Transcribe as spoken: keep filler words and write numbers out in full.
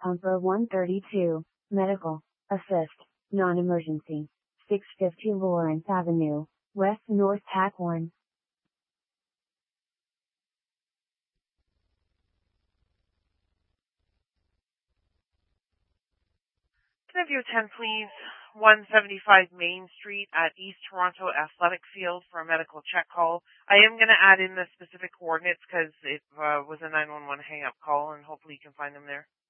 Pumper one thirty-two, Medical, Assist, Non-Emergency, six fifty Lawrence Avenue, West North Tackworm. Can I have your ten, please? one seventy-five Main Street at East Toronto Athletic Field for a medical check call. I am going to add in the specific coordinates because it uh, was a nine one one hang-up call, and hopefully you can find them there.